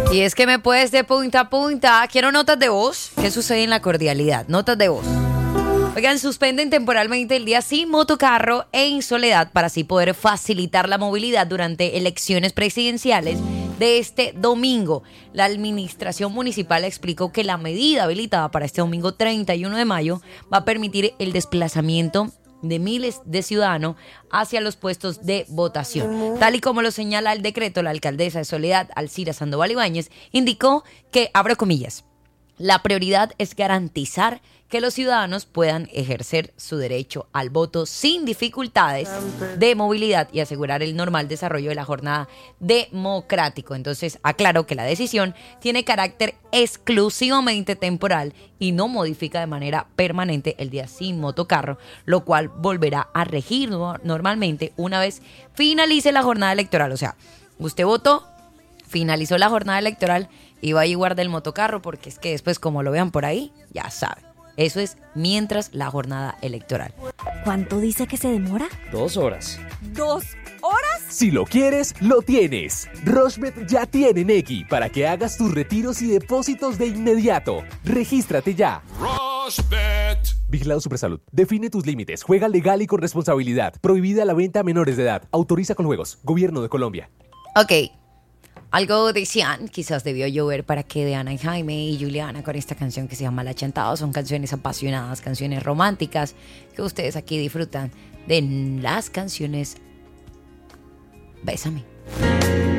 Y es que me puedes de punta a punta. Quiero notas de voz. ¿Qué sucede en la cordialidad? Notas de voz. Oigan, suspenden temporalmente el día sin motocarro en Soledad para así poder facilitar la movilidad durante elecciones presidenciales de este domingo. La administración municipal explicó que la medida habilitada para este domingo 31 de mayo va a permitir el desplazamiento de miles de ciudadanos hacia los puestos de votación. Tal y como lo señala el decreto, la alcaldesa de Soledad, Alcira Sandoval Ibáñez, indicó que, abro comillas, la prioridad es garantizar que los ciudadanos puedan ejercer su derecho al voto sin dificultades de movilidad y asegurar el normal desarrollo de la jornada democrático. Entonces, aclaro que la decisión tiene carácter exclusivamente temporal y no modifica de manera permanente el día sin motocarro, lo cual volverá a regir normalmente una vez finalice la jornada electoral. O sea, usted votó, finalizó la jornada electoral y va y guarda el motocarro porque es que después, como lo vean por ahí, ya saben. Eso es mientras la jornada electoral. ¿Cuánto dice que se demora? 2 horas. ¿2 horas? Si lo quieres, lo tienes. Rochebet ya tiene Nequi para que hagas tus retiros y depósitos de inmediato. Regístrate ya. Rochebet. Vigilado Supersalud. Define tus límites. Juega legal y con responsabilidad. Prohibida la venta a menores de edad. Autoriza con juegos. Gobierno de Colombia. Ok. Algo decían, quizás debió llover para que Diana y Jaime y Juliana con esta canción que se llama La Chantada. Son canciones apasionadas, canciones románticas que ustedes aquí disfrutan de las canciones Bésame.